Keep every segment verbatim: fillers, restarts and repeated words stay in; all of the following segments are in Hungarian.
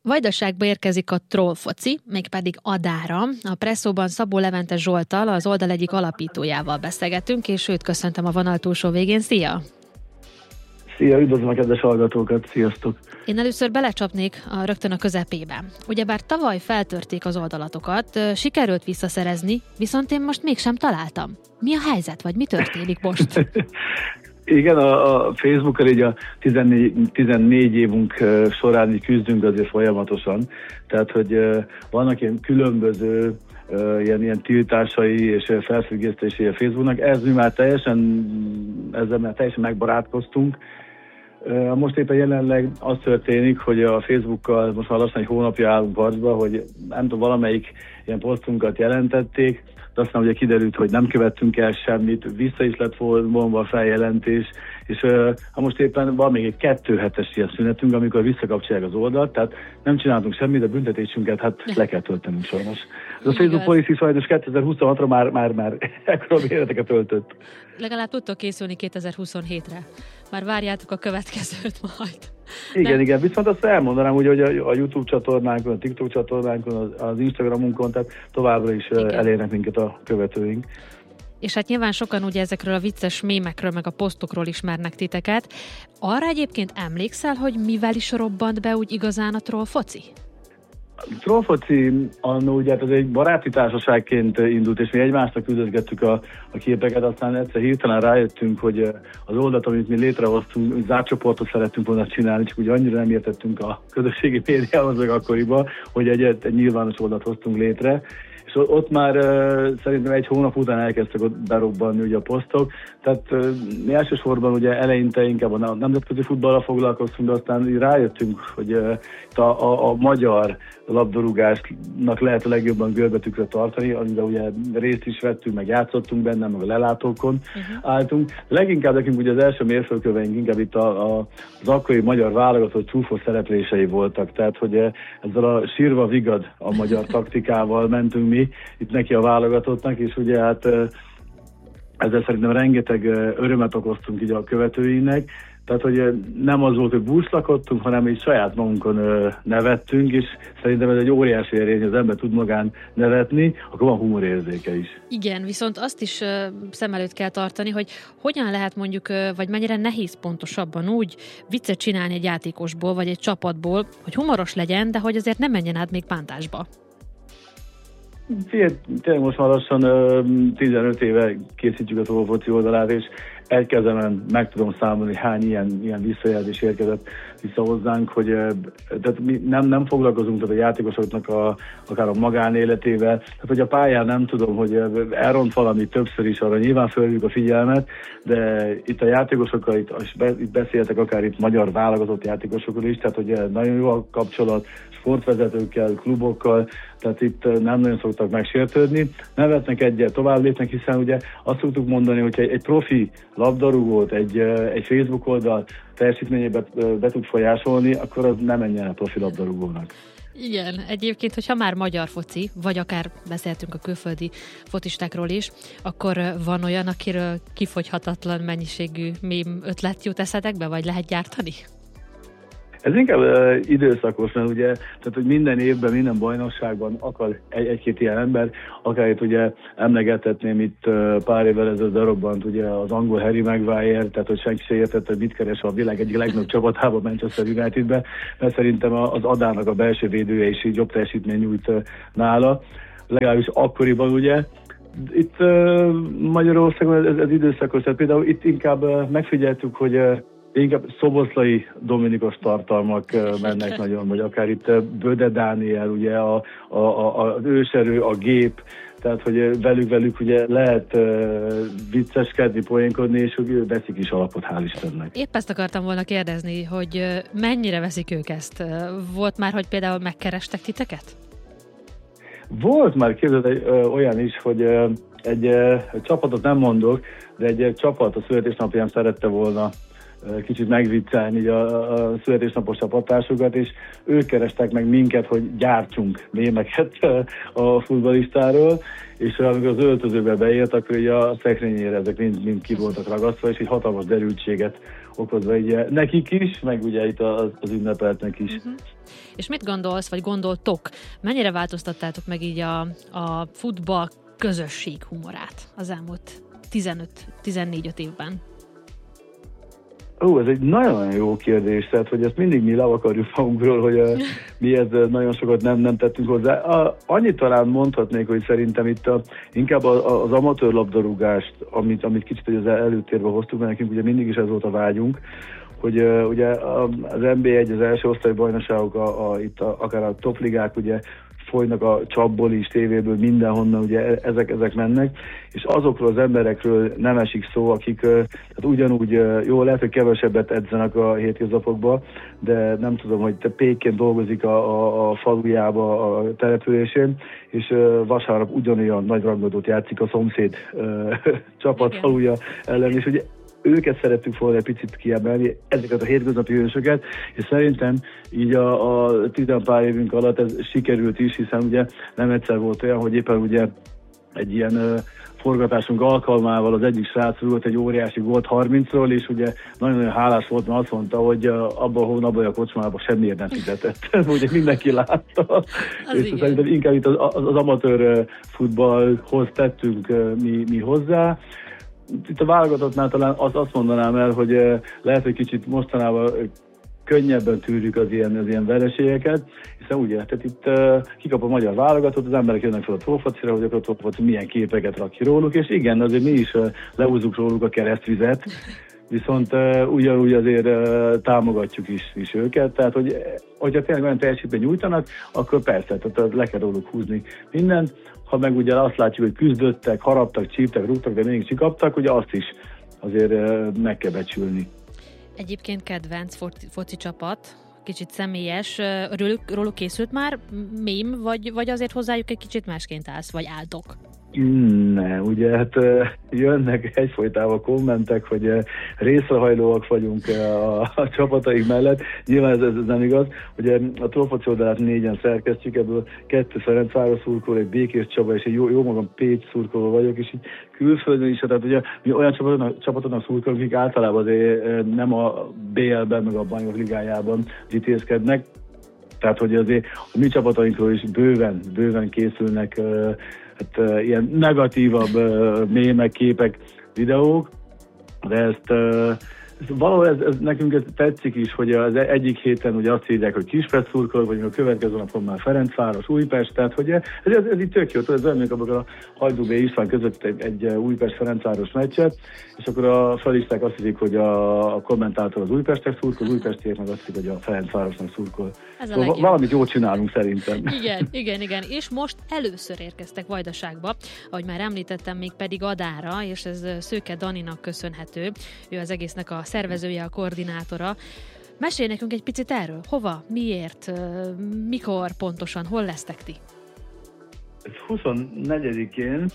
Vajdaságba érkezik a trollfoci, mégpedig Adára. A Presszóban Szabó Levente Zsolttal, az oldal egyik alapítójával beszélgetünk, és őt köszöntöm a vonal túlsó végén. Szia! Szia, üdvözlöm a kedves hallgatókat, sziasztok! Én először belecsapnék a, rögtön a közepébe. Ugyebár tavaly feltörték az oldalatokat, sikerült visszaszerezni, viszont én most mégsem találtam. Mi a helyzet, vagy mi történik most? Igen, a, a Facebookkal így a tizennégy, tizennégy évünk során így küzdünk azért folyamatosan. Tehát, hogy vannak ilyen különböző ilyen, ilyen tiltásai és felfüggesztései a Facebooknak. Ez mi már teljesen, ezzel már teljesen megbarátkoztunk. Most éppen jelenleg az történik, hogy a Facebookkal most már lassan egy hónapja állunk harcba, hogy nem tudom, valamelyik ilyen posztunkat jelentették, de aztán ugye kiderült, hogy nem követtünk el semmit, vissza is lett vonva a feljelentés, és uh, most éppen van még egy kettő hetes ilyen szünetünk, amikor visszakapcsolják az oldalt, tehát nem csináltunk semmit, de büntetésünket hát le kell töltenünk sajnos. Ez a Facebook Policy sajnos kétezer-huszonhatra már, már, már ekkora méreteket öltött. Legalább tudtok készülni kétezer-huszonhétre. Már várjátok a következőt majd. Igen, nem? igen, viszont azt elmondanám, hogy a YouTube csatornánkon, a TikTok csatornánkon, az Instagramunkon, tehát továbbra is igen. elérnek minket a követőink. És hát nyilván sokan ugye ezekről a vicces mémekről, meg a posztokról ismernek titeket. Arra egyébként emlékszel, hogy mivel is robbant be úgy igazán a trollfoci? A trollfoci annó ugye hát ez egy baráti társaságként indult, és mi egymásnak küldözgettük a, a képeket, aztán egyszer hirtelen rájöttünk, hogy az oldalt, amit mi létrehoztunk, zárcsoportot szerettünk volna csinálni, csak úgy annyira nem értettünk a közösségi médiához meg akkoriban, hogy egy, egy nyilvános oldalt hoztunk létre, és ott már uh, szerintem egy hónap után elkezdtek ott berobbanni ugye a posztok, tehát uh, mi elsősorban ugye eleinte inkább a nemzetközi futballal foglalkoztunk, de aztán rájöttünk, hogy uh, a, a, a magyar labdarúgásnak lehet a legjobban görbetükre tartani, amiben ugye részt is vettünk, meg játszottunk benne, meg a lelátókon uh-huh. álltunk. Leginkább nekünk ugye az első mérföldköveink inkább itt a, a, az akkori magyar válogatott csúfos szereplései voltak, tehát hogy ezzel a sírva vigad a magyar taktikával mentünk mi itt neki a válogatottnak, és ugye hát ezzel szerintem rengeteg örömet okoztunk így a követőinek, tehát, hogy nem az volt, hogy búslakodtunk, hanem így saját magunkon nevettünk, és szerintem ez egy óriási erény, az ember tud magán nevetni, akkor van humorérzéke is. Igen, viszont azt is szem előtt kell tartani, hogy hogyan lehet mondjuk, vagy mennyire nehéz pontosabban úgy viccet csinálni egy játékosból, vagy egy csapatból, hogy humoros legyen, de hogy azért nem menjen át még bántásba. Tényleg most már lassan tizenöt éve készítjük a trollfoci oldalát, és egy kezemen meg tudom számolni, hány ilyen, ilyen visszajelzés érkezett vissza hozzánk, hogy tehát mi nem, nem foglalkozunk tehát a játékosoknak a, akár a magánéletével, tehát hogy a pályán nem tudom, hogy elront valami többször is, arra nyilván fölhívjuk a figyelmet, de itt a játékosokkal, itt, itt beszéltek akár itt magyar válogatott játékosokról is, tehát hogy nagyon jó a kapcsolat sportvezetőkkel, klubokkal, tehát itt nem nagyon szoktak megsértődni. Nevetnek egyet, tovább lépnek, hiszen ugye azt szoktuk mondani, hogy egy profi labdarúgót, egy, egy Facebook oldal teljesítményébe be tud folyásolni, akkor az nem menjen a profi labdarúgónak. Igen, egyébként, hogyha már magyar foci, vagy akár beszéltünk a külföldi focistákról is, akkor van olyan, akiről kifogyhatatlan mennyiségű mém ötlet jut eszetekbe, vagy lehet gyártani? Ez inkább uh, időszakos, mert ugye, tehát, hogy minden évben, minden bajnokságban akar egy, egy-két ilyen ember, akár itt ugye emlegethetném itt uh, pár évvel ezelőtt berobbant ugye az angol Harry Maguire, tehát hogy senki se értette, hogy mit keres a világ egyik legnagyobb csapatában, Manchester Unitedben, mert szerintem az Adának a belső védője is így jobb teljesítmény nyújt uh, nála, legalábbis akkoriban ugye. Itt uh, Magyarországon ez, ez időszakos, tehát például itt inkább uh, megfigyeltük, hogy uh, inkább szoboszlai Dominikos tartalmak mennek nagyon, vagy akár itt Böde Dániel, ugye a, a, a, az őserő, a gép, tehát hogy velük-velük ugye lehet uh, vicceskedni, poénkodni, és hogy veszik is alapot, hál' Istennek. Épp ezt akartam volna kérdezni, hogy mennyire veszik ők ezt? Volt már, hogy például megkerestek titeket? Volt már, képzeld, olyan is, hogy uh, egy uh, csapatot nem mondok, de egy uh, csapat a születésnapján szerette volna kicsit megviccelni a, a születésnapos csapattársukat, és ők kerestek meg minket, hogy gyártsunk mémeket a futballistáról, és amikor az öltözőbe beért, akkor ugye a szekrényére ezek mind, mind ki voltak ragasztva, és egy hatalmas derültséget okozva ugye nekik is, meg ugye itt az, az ünnepeltnek is. Uh-huh. És mit gondolsz, vagy gondoltok, mennyire változtattátok meg így a, a futball közösség humorát az elmúlt tizenöt-tizennégy-öt évben? Ó, ez egy nagyon jó kérdés, tehát, hogy ezt mindig mi le akarjuk magunkról, hogy uh, mi ez uh, nagyon sokat nem, nem tettünk hozzá. Uh, annyit talán mondhatnék, hogy szerintem itt a, inkább a, a, az amatőr labdarúgást, amit, amit kicsit az előtérbe hoztuk, mert nekünk ugye mindig is ez volt a vágyunk, hogy uh, ugye az en bé egy, az első osztálybajnokságok, a, a, itt a, akár a topligák, ugye folynak a csapból is, tévéből, mindenhonnan, ugye ezek, ezek mennek, és azokról az emberekről nem esik szó, akik tehát ugyanúgy, jó, lehet, hogy kevesebbet edzenek a hétköznapokban, de nem tudom, hogy te pékként dolgozik a, a, a falujába, a településén, és vasárnap ugyanolyan nagy rangadót játszik a szomszéd csapat faluja ellen, és ugye őket szerettük volna egy picit kiemelni, ezeket a hétköznapi hősöket, és szerintem így a, a tizenpár évünk alatt ez sikerült is, hiszen ugye nem egyszer volt olyan, hogy éppen ugye egy ilyen uh, forgatásunk alkalmával az egyik srác rúgott egy óriási gólt harmincról, és ugye nagyon-nagyon hálás volt, mert azt mondta, hogy uh, abban a hónapban a kocsmában semmiért nem fizetett. Ugye mindenki látta. Az és igen. Szerintem inkább itt az, az, az amatőr uh, futballhoz tettünk uh, mi, mi hozzá. Itt a válogatottnál talán azt, azt mondanám el, hogy uh, lehet, hogy kicsit mostanában uh, könnyebben tűrjük az ilyen, az ilyen vereségeket, hiszen úgy tehát itt uh, kikap a magyar válogatott, az emberek jönnek fel a trófocira, hogy akkor a trófoci milyen képeket rak ki róluk, és igen, azért mi is uh, lehúzzuk róluk a keresztvizet, viszont uh, ugyanúgy azért uh, támogatjuk is, is őket, tehát hogy, hogyha tényleg olyan teljesítményt nyújtanak, akkor persze, tehát le kell róluk húzni mindent. Ha meg ugye azt látjuk, hogy küzdöttek, haraptak, csíptek, rúgtak, de még csikaptak, ugye azt is azért uh, meg kell becsülni. Egyébként kedvenc foci, foci csapat, kicsit személyes, róluk, róluk készült már mém, vagy, vagy azért hozzájuk egy kicsit másként állsz, vagy álltok? Ne, ugye hát jönnek egyfolytában kommentek, hogy részrehajlóak vagyunk a, a csapataik mellett. Nyilván ez, ez nem igaz. Ugye a Trófoci oldalát négyen szerkesztjük, ebből kettő Ferencváros szurkoló, egy Békés Csaba, és egy jó, jó magam Pécs szurkoló vagyok, és így külföldön is, tehát ugye mi olyan csapatoknak, csapatoknak szurkolunk, akik általában azért nem a bé el-ben, meg a Bajnok Ligájában vitézkednek. Tehát, hogy azért a mi csapatainkról is bőven, bőven készülnek hát, uh, ilyen negatívabb uh, mémek, képek, videók, de ezt, uh, ezt valahol ez, ez, nekünk ez tetszik is, hogy az egyik héten ugye azt írják, hogy Kispest szurkol, vagy a következő napon már Ferencváros, Újpest, tehát hogy ez, ez, ez így tök jó, ez olyan, amikor a Hajdú B. István között egy, egy Újpest-Ferencváros meccset, és akkor a felisták azt hiszik, hogy a, a kommentátor az Újpestek szurkol, az Újpestiek meg azt hiszik, hogy a Ferencvárosnak szurkol. Szóval valamit jól csinálunk szerintem. Igen, igen, igen. És most először érkeztek Vajdaságba, ahogy már említettem, még pedig Adára, és ez Szőke Daninak köszönhető. Ő az egésznek a szervezője, a koordinátora. Mesélj nekünk egy picit erről. Hova, miért, mikor pontosan, hol lesztek ti? huszonnegyedikén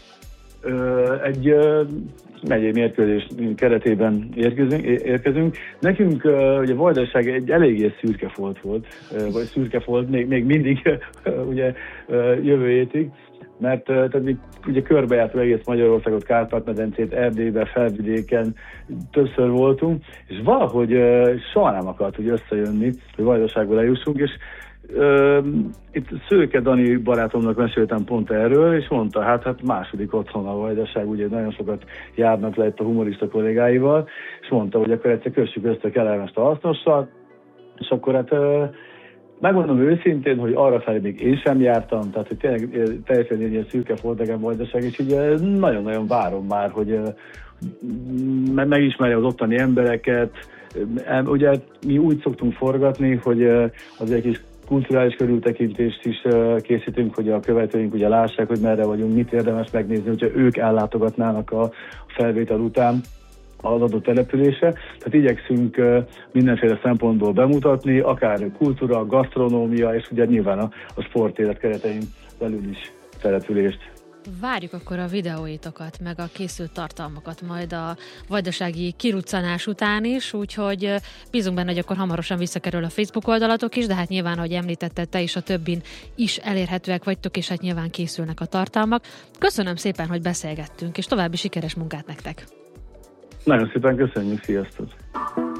egy megyei mérkőzés keretében érkezünk, érkezünk. Nekünk ugye Vajdaság egy eléggé szürke folt volt, vagy szürke folt még, még mindig ugye jövő hétig, mert tehát mi ugye körbejártuk egész Magyarországot, Kárpát-medencét, Erdélyben, Felvidéken többször voltunk, és valahogy soha nem akart hogy összejönni, hogy Vajdaságból eljussunk, és Uh, itt Szőke Dani barátomnak meséltem pont erről, és mondta, hát, hát második otthon a Vajdaság, ugye nagyon sokat járnak le itt a humorista kollégáival, és mondta, hogy akkor egyszer kössük össze kellemest a hasznossal, és akkor hát uh, megmondom őszintén, hogy arra felé még én sem jártam, tehát hogy tényleg teljesen ilyen szürke volt nekem Vajdaság, és így uh, nagyon-nagyon várom már, hogy uh, megismerje az ottani embereket. Uh, ugye mi úgy szoktunk forgatni, hogy uh, azért egy kis kulturális körültekintést is készítünk, hogy a követőink ugye lássák, hogy merre vagyunk, mit érdemes megnézni, hogyha ők ellátogatnának a felvétel után az adott településre. Tehát igyekszünk mindenféle szempontból bemutatni, akár kultúra, gasztronómia, és ugye nyilván a, a sportélet keretein belül is települést. Várjuk akkor a videóitokat, meg a készült tartalmakat majd a vajdasági kiruccanás után is, úgyhogy bízunk benne, hogy akkor hamarosan visszakerül a Facebook oldalatok is, de hát nyilván, ahogy említetted, te is a többin is elérhetőek vagytok, és hát nyilván készülnek a tartalmak. Köszönöm szépen, hogy beszélgettünk, és további sikeres munkát nektek! Nagyon szépen köszönjük, sziasztok!